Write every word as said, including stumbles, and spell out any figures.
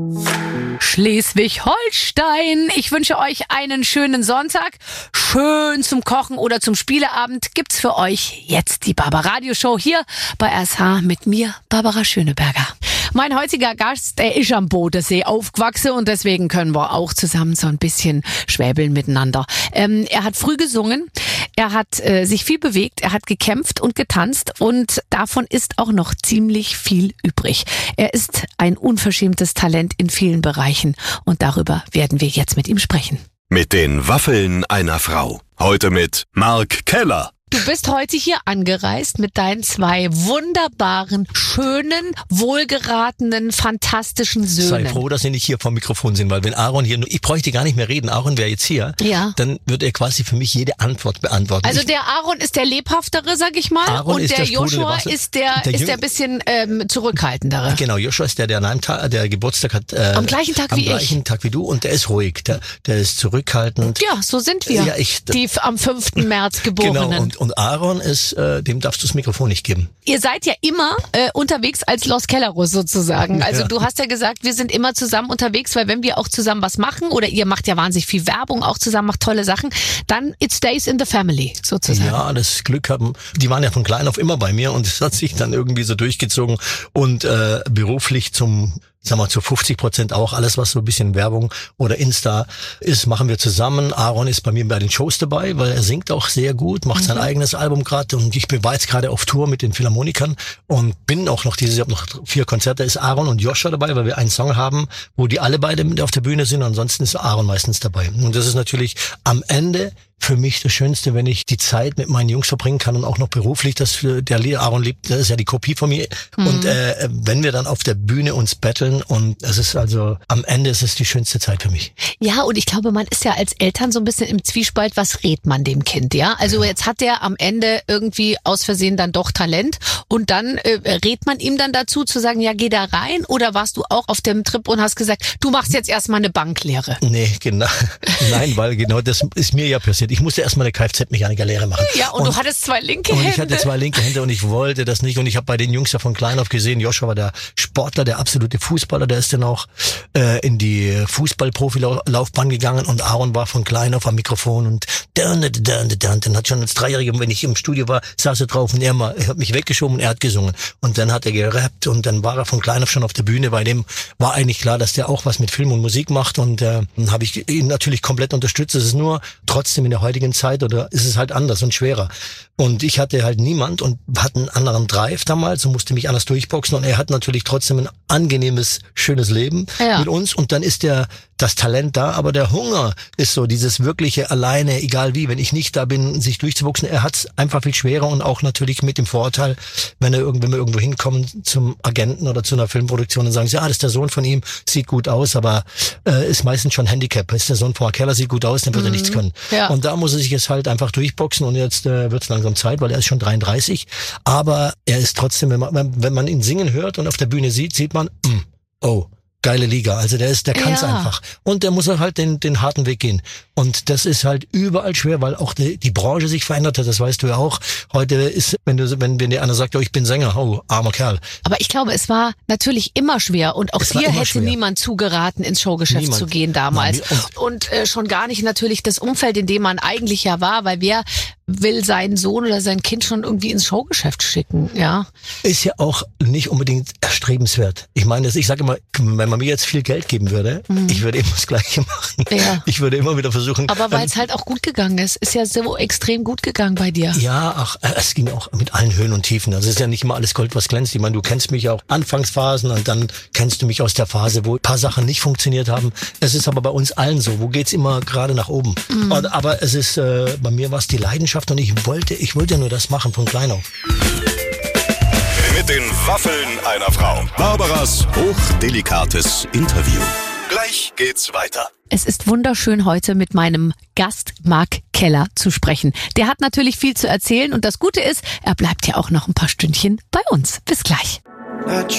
Schleswig-Holstein. Ich wünsche euch einen schönen Sonntag. Schön zum Kochen oder zum Spieleabend gibt's für euch jetzt die Barbaradio-Show hier bei R S H mit mir, Barbara Schöneberger. Mein heutiger Gast, der ist am Bodensee aufgewachsen und deswegen können wir auch zusammen so ein bisschen schwäbeln miteinander. Ähm, er hat früh gesungen, er hat äh, sich viel bewegt, er hat gekämpft und getanzt und davon ist auch noch ziemlich viel übrig. Er ist ein unverschämtes Talent in vielen Bereichen und darüber werden wir jetzt mit ihm sprechen. Mit den Waffeln einer Frau. Heute mit Mark Keller. Du bist heute hier angereist mit deinen zwei wunderbaren, schönen, wohlgeratenen, fantastischen Söhnen. Sei froh, dass sie nicht hier vom Mikrofon sind, weil wenn Aaron hier, ich bräuchte gar nicht mehr reden, Aaron wäre jetzt hier, ja. Dann würde er quasi für mich jede Antwort beantworten. Also ich, der Aaron ist der lebhaftere, sag ich mal, Aaron und ist der der Joshua Wasser, ist der, der ist Jüng- der bisschen ähm, zurückhaltendere. Genau, Joshua ist der, der an einem Tag, der Geburtstag hat. Äh, am gleichen Tag am wie ich. Am gleichen Tag wie du und der ist ruhig, der, der ist zurückhaltend. Ja, so sind wir, ja, ich, die am fünften März Geborenen. Genau, und, und Aaron ist, äh, dem darfst du das Mikrofon nicht geben. Ihr seid ja immer äh, unterwegs als Los Kelleros sozusagen. Also ja. Du hast ja gesagt, wir sind immer zusammen unterwegs, weil wenn wir auch zusammen was machen oder ihr macht ja wahnsinnig viel Werbung, auch zusammen macht tolle Sachen, dann it stays in the family sozusagen. Ja, das Glück haben, die waren ja von klein auf immer bei mir und es hat sich dann irgendwie so durchgezogen und äh, beruflich zum sagen wir zu fünfzig Prozent auch, alles was so ein bisschen Werbung oder Insta ist, machen wir zusammen. Aaron ist bei mir bei den Shows dabei, weil er singt auch sehr gut, macht mhm. sein eigenes Album gerade und ich bin jetzt gerade auf Tour mit den Philharmonikern und bin auch noch dieses Jahr noch vier Konzerte, ist Aaron und Joshua dabei, weil wir einen Song haben, wo die alle beide mit auf der Bühne sind, ansonsten ist Aaron meistens dabei. Und das ist natürlich am Ende für mich das Schönste, wenn ich die Zeit mit meinen Jungs verbringen kann und auch noch beruflich, das für der Aaron liebt, das ist ja die Kopie von mir. Mhm. Und äh, wenn wir dann auf der Bühne uns battlen und es ist also, am Ende ist es die schönste Zeit für mich. Ja, und ich glaube, man ist ja als Eltern so ein bisschen im Zwiespalt, was rät man dem Kind, ja? Also ja. Jetzt hat der am Ende irgendwie aus Versehen dann doch Talent und dann äh, rät man ihm dann dazu zu sagen, ja, geh da rein, oder warst du auch auf dem Trip und hast gesagt, du machst jetzt erstmal eine Banklehre? Nee, genau. Nein, weil genau das ist mir ja passiert. Ich musste erstmal eine Kfz-Mechanikerlehre machen. Ja, und, und du hattest zwei linke Hände. Und ich hatte zwei linke Hände und ich wollte das nicht. Und ich habe bei den Jungs ja von klein auf gesehen, Joshua war der Sportler, der absolute Fußballer, der ist dann auch äh, in die Fußball-Profi-Laufbahn gegangen und Aaron war von klein auf am Mikrofon und dann, dann, dann, dann hat schon als Dreijähriger, wenn ich im Studio war, saß er drauf und er mal, er hat mich weggeschoben und er hat gesungen. Und dann hat er gerappt und dann war er von klein auf schon auf der Bühne. Bei dem war eigentlich klar, dass der auch was mit Film und Musik macht und äh, dann habe ich ihn natürlich komplett unterstützt. Es ist nur trotzdem in der heutigen Zeit oder ist es halt anders und schwerer. Und ich hatte halt niemand und hatte einen anderen Drive damals und musste mich anders durchboxen und er hat natürlich trotzdem ein angenehmes, schönes Leben ja. mit uns und dann ist der das Talent da, aber der Hunger ist so dieses wirkliche alleine, egal wie, wenn ich nicht da bin, sich durchzuboxen. Er hat es einfach viel schwerer und auch natürlich mit dem Vorteil, wenn er irgendwann wir irgendwo hinkommen zum Agenten oder zu einer Filmproduktion und sagen sie, ah, das ist der Sohn von ihm, sieht gut aus, aber äh, ist meistens schon Handicap. Ist der Sohn von Keller, sieht gut aus, dann wird mhm. er nichts können. Ja. Und da muss er sich jetzt halt einfach durchboxen und jetzt äh, wird es langsam Zeit, weil er ist schon dreiunddreißig, aber er ist trotzdem, wenn man, wenn man ihn singen hört und auf der Bühne sieht, sieht man, mm, oh, geile Liga. Also der ist, der kann's ja. einfach. Und der muss halt den, den harten Weg gehen. Und das ist halt überall schwer, weil auch die, die Branche sich verändert hat. Das weißt du ja auch. Heute ist, wenn du, wenn, wenn dir einer sagt, oh, ich bin Sänger, oh, armer Kerl. Aber ich glaube, es war natürlich immer schwer. Und auch dir hätte schwer. niemand zugeraten, ins Showgeschäft niemand. zu gehen damals. Nein, und und äh, schon gar nicht natürlich das Umfeld, in dem man eigentlich ja war, weil wer will seinen Sohn oder sein Kind schon irgendwie ins Showgeschäft schicken, ja. Ist ja auch nicht unbedingt erstrebenswert. Ich meine, ich sage immer, wenn man mir jetzt viel Geld geben würde, mhm. ich würde immer das Gleiche machen. Ja. Ich würde immer wieder versuchen. Aber weil es ähm, halt auch gut gegangen ist. Ist ja so extrem gut gegangen bei dir. Ja, ach, es ging auch mit allen Höhen und Tiefen. Also es ist ja nicht immer alles Gold, was glänzt. Ich meine, du kennst mich auch Anfangsphasen und dann kennst du mich aus der Phase, wo ein paar Sachen nicht funktioniert haben. Es ist aber bei uns allen so. Wo geht's immer gerade nach oben? Mhm. Und, aber es ist, äh, bei mir war es die Leidenschaft und ich wollte, ich wollte nur das machen von klein auf. Mit den Waffeln einer Frau. Barbaras hochdelikates Interview. Gleich geht's weiter. Es ist wunderschön, heute mit meinem Gast Mark Keller zu sprechen. Der hat natürlich viel zu erzählen und das Gute ist, er bleibt ja auch noch ein paar Stündchen bei uns. Bis gleich.